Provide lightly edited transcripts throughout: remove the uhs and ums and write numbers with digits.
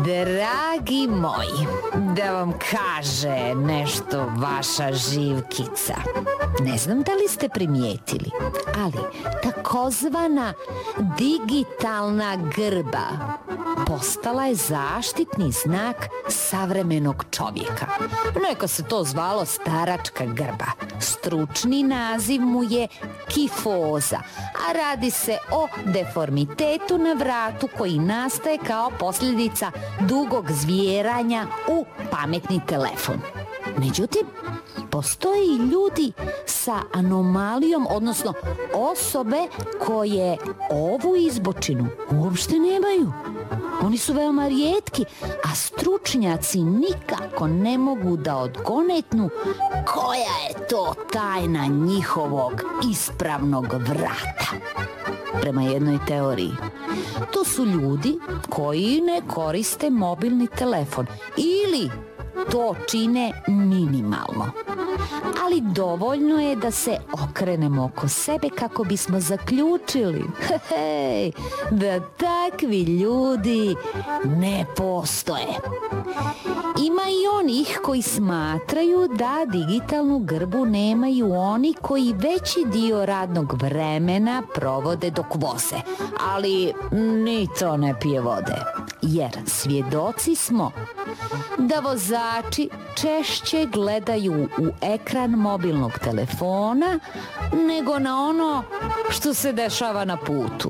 Dragi moji, da vam kaže nešto vaša Živkica. Ne znam da li ste primijetili, ali takozvana digitalna grba postala je zaštitni znak savremenog čovjeka. Neka se to zvalo staračka grba. Stručni naziv mu je kifoza, a radi se o deformitetu na vratu koji nastaje kao posljedica dugog zvjeranja u pametni telefon. Međutim, postoje i ljudi sa anomalijom, odnosno osobe koje ovu izbočinu uopšte nemaju. Oni su veoma rijetki, a stručnjaci nikako ne mogu da odgonetnu koja je to tajna njihovog ispravnog vrata. Prema jednoj teoriji, to su ljudi koji ne koriste mobilni telefon ili to čine minimalno. Ali dovoljno je da se okrenemo oko sebe kako bismo zaključili da takvi ljudi ne postoje. Ima i onih koji smatraju da digitalnu grbu nemaju oni koji veći dio radnog vremena provode dok voze, ali ni to ne pije vode. Jer svjedoci smo da vozači češće gledaju u ekran mobilnog telefona nego na ono što se dešava na putu.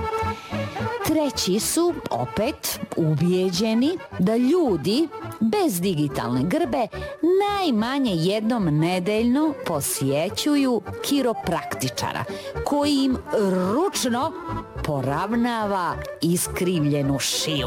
Treći su opet ubijeđeni da ljudi bez digitalne grbe najmanje jednom nedeljno posjećuju kiropraktičara koji im ručno poravnava iskrivljenu šiju.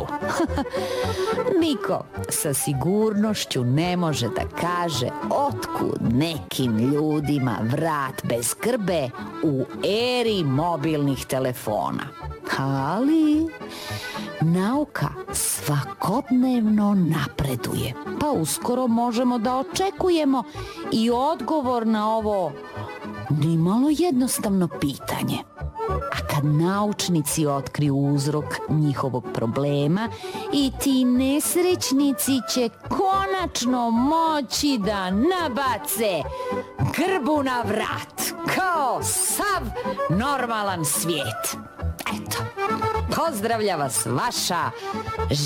Niko sa sigurnošću ne može da kaže otkud nekim ljudima vrat bez grbe u eri mobilnih telefona. Ali nauka svakodnevno napreduje, pa uskoro možemo da očekujemo i odgovor na ovo nimalo jednostavno pitanje. A kad naučnici otkriju uzrok njihovog problema i ti nesrećnici će konačno moći da nabace grbu na vrat kao sav normalan svijet. Eto, pozdravlja vas vaša